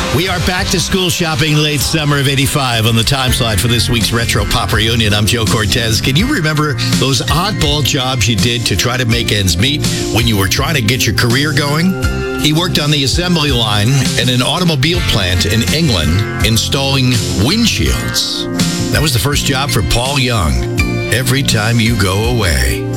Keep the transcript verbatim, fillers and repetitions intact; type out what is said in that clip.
We are back to school shopping late summer of eighty-five on the time slot for this week's Retro Pop Reunion. I'm Joe Cortez. Can you remember those oddball jobs you did to try to make ends meet when you were trying to get your career going? He worked on the assembly line in an automobile plant in England installing windshields. That was the first job for Paul Young. Every time you go away.